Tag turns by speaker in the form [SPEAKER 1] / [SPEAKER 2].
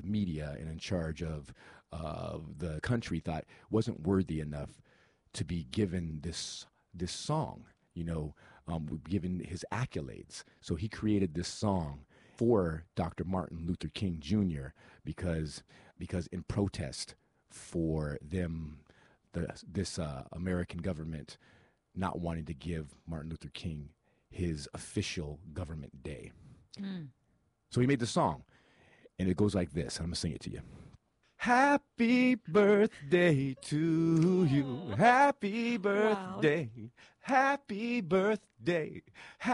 [SPEAKER 1] media and in charge of the country thought wasn't worthy enough to be given this song, given his accolades. So he created this song for Dr. Martin Luther King Jr. because in protest for this American government not wanting to give Martin Luther King his official government day. So he made the song, and it goes like this. I'm going to sing it to you. Happy birthday to you. Happy birthday. Happy birthday.